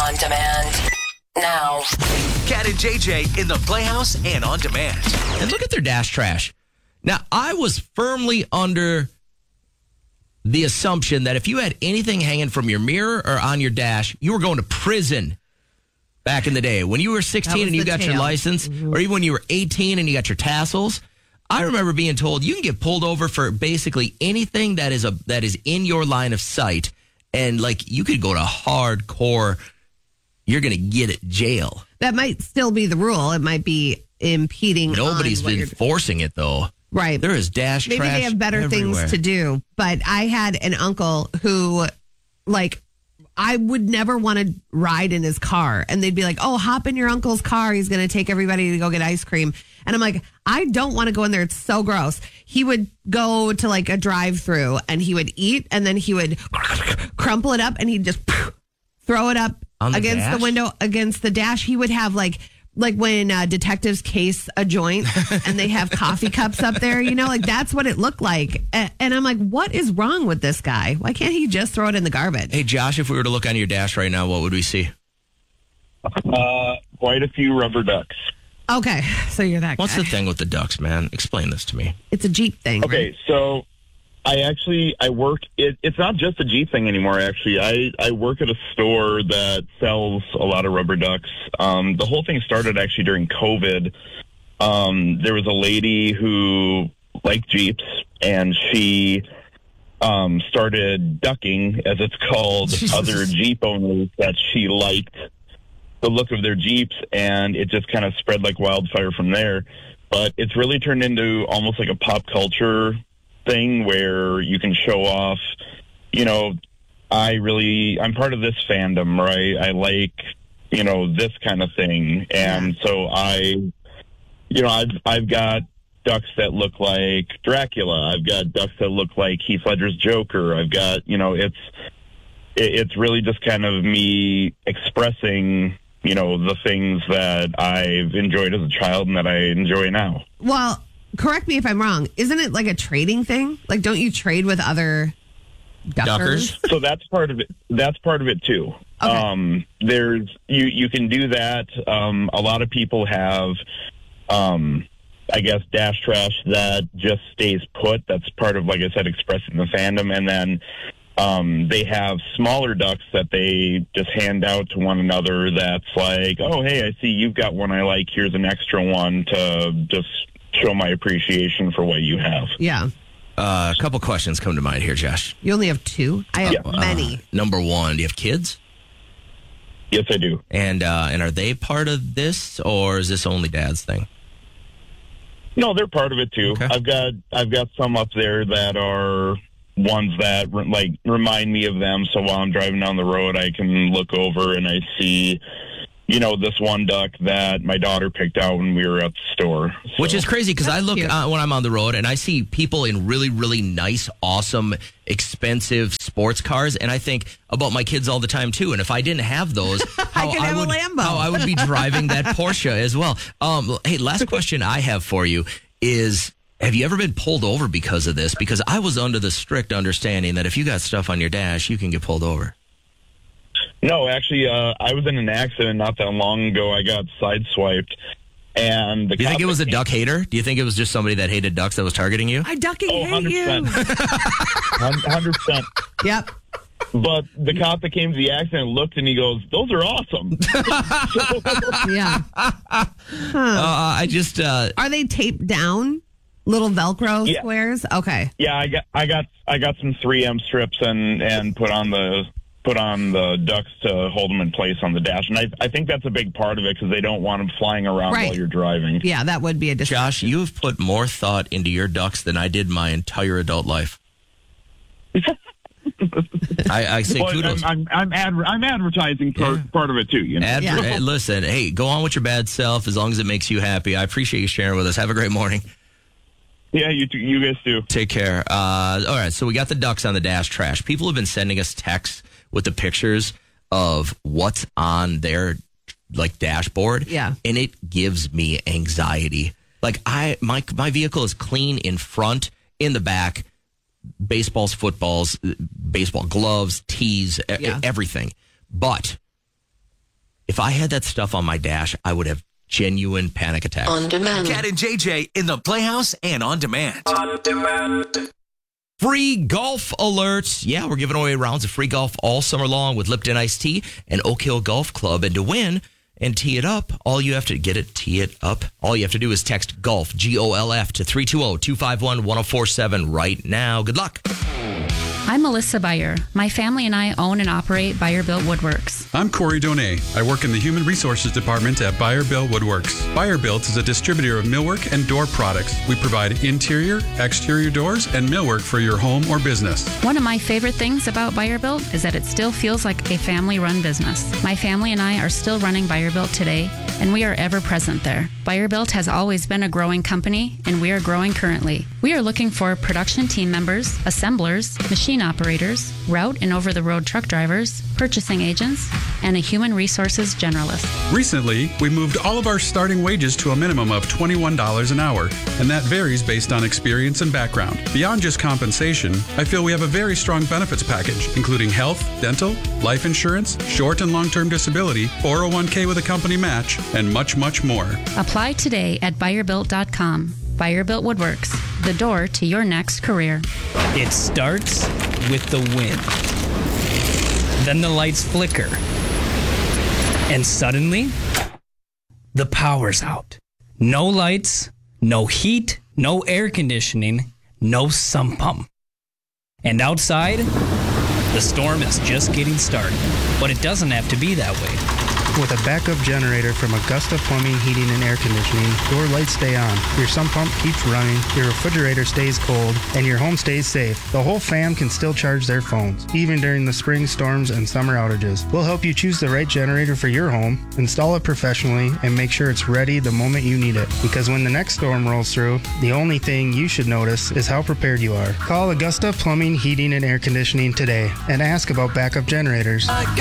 On demand. Now. Cat and JJ in the Playhouse and on demand. And look at their dash trash. Now, I was firmly under the assumption that if you had anything hanging from your mirror or on your dash, you were going to prison back in the day. When you were 16 and you got your license, or even when you were 18 and you got your tassels, I remember being told you can get pulled over for basically anything that is in your line of sight. And, like, you could go to hardcore, you're going to get it jail. That might still be the rule. It might be impeding. Nobody's been enforcing it, though. Right. There is dash trash Maybe they have better everywhere. things to do. But I had an uncle who, like, I would never want to ride in his car. And they'd be like, oh, hop in your uncle's car. He's going to take everybody to go get ice cream. And I'm like, I don't want to go in there. It's so gross. He would go to like a drive-through and he would eat and then he would crumple it up and he'd just throw it up against dash? the window, against the dash. He would have like when detectives case a joint and they have coffee cups up there, you know, like that's what it looked like. And I'm like, what is wrong with this guy? Why can't he just throw it in the garbage? Hey, Josh, if we were to look on your dash right now, what would we see? Quite a few rubber ducks. Okay, so you're that What's guy. the thing with the ducks, man? Explain this to me. It's a Jeep thing. Okay, right? so I work, it's not just a Jeep thing anymore, actually. I work at a store that sells a lot of rubber ducks. The whole thing started actually during COVID. There was a lady who liked Jeeps, and she started ducking, as it's called, other Jeep owners that she liked the look of their Jeeps, and it just kind of spread like wildfire from there. But it's really turned into almost like a pop culture thing where you can show off, you know, I'm part of this fandom, right? I like, you know, this kind of thing. And so I've got ducks that look like Dracula. I've got ducks that look like Heath Ledger's Joker. I've got, you know, it's really just kind of me expressing, you know, the things that I've enjoyed as a child and that I enjoy now. Well, correct me if I'm wrong. Isn't it like a trading thing? Like, don't you trade with other duckers? So that's part of it. That's part of it too. Okay. There's you can do that. A lot of people have, I guess, dash trash that just stays put. That's part of, like I said, expressing the fandom. And then they have smaller ducks that they just hand out to one another. That's like, oh, hey, I see you've got one I like. Here's an extra one to just show my appreciation for what you have. Yeah. A couple questions come to mind here, Josh. You only have two? I have many. Number one, do you have kids? Yes, I do. And are they part of this, or is this only Dad's thing? No, they're part of it too. Okay. I've got some up there that are ones that remind me of them. So while I'm driving down the road, I can look over and I see, you know, this one duck that my daughter picked out when we were at the store. So. Which is crazy because I look cute. when I'm on the road and I see people in really, really nice, awesome, expensive sports cars, and I think about my kids all the time too. And if I didn't have those, how could have a Lambo. how I would be driving that Porsche as well. Hey, last question I have for you is: have you ever been pulled over because of this? Because I was under the strict understanding that if you got stuff on your dash, you can get pulled over. No, actually, I was in an accident not that long ago. I got sideswiped. And Do you think it was a duck hater? Do you think it was just somebody that hated ducks that was targeting you? I ducking hate 100%. you. 100%. Yep. But the cop that came to the accident looked and he goes, "Those are awesome." Yeah. I just Are they taped down? Little Velcro Yeah. squares? Okay. Yeah, I got some 3M strips and put on the ducks to hold them in place on the dash. And I think that's a big part of it because they don't want them flying around Right. while you're driving. Yeah, that would be a distraction. Josh, you have put more thought into your ducks than I did my entire adult life. I say Well, kudos. I'm advertising part of it too. You know. Hey, listen, hey, go on with your bad self as long as it makes you happy. I appreciate you sharing with us. Have a great morning. Yeah, you guys do. Take care. All right, so we got the ducks on the dash trash. People have been sending us texts with the pictures of what's on their dashboard. Yeah. And it gives me anxiety. Like my vehicle is clean in front, in the back, baseballs, footballs, baseball gloves, tees, everything. But If I had that stuff on my dash, I would have genuine panic attacks. On demand. Cat and JJ in the Playhouse and on demand. Free golf alerts. Yeah, we're giving away rounds of free golf all summer long with Lipton Iced Tea and Oak Hill Golf Club. And to win and tee it up, all you have to do is text GOLF, GOLF, to 320-251-1047 right now. Good luck. I'm Melissa Beyer. My family and I own and operate Beyer Built Woodworks. I'm Corey Donay. I work in the Human Resources Department at Beyer Built Woodworks. Beyer Built is a distributor of millwork and door products. We provide interior, exterior doors, and millwork for your home or business. One of my favorite things about Beyer Built is that it still feels like a family-run business. My family and I are still running Beyer Built today, and we are ever present there. Beyer Built has always been a growing company, and we are growing currently. We are looking for production team members, assemblers, machine operators, route and over-the-road truck drivers, purchasing agents, and a human resources generalist. Recently, we moved all of our starting wages to a minimum of $21 an hour, and that varies based on experience and background. Beyond just compensation, I feel we have a very strong benefits package, including health, dental, life insurance, short and long-term disability, 401k with a company match, and much, much more. Apply today at BeyerBuilt.com. Beyer Built Woodworks, the door to your next career. It starts with the wind. Then the lights flicker. And suddenly, the power's out. No lights, no heat, no air conditioning, no sump pump. And outside, the storm is just getting started. But it doesn't have to be that way. With a backup generator from Augusta Plumbing, Heating, and Air Conditioning, your lights stay on, your sump pump keeps running, your refrigerator stays cold, and your home stays safe. The whole fam can still charge their phones, even during the spring storms and summer outages. We'll help you choose the right generator for your home, install it professionally, and make sure it's ready the moment you need it. Because when the next storm rolls through, the only thing you should notice is how prepared you are. Call Augusta Plumbing, Heating, and Air Conditioning today and ask about backup generators.